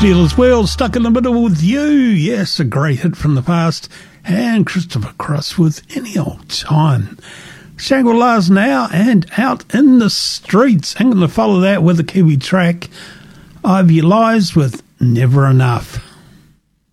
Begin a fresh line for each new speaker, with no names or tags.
Steelers Wheel, Stuck in the Middle with You. Yes, a great hit from the past. And Christopher Cross with Any Old Time. Shangri-La's now and Out in the Streets. I'm going to follow that with a Kiwi track. Ivy Lies with Never Enough.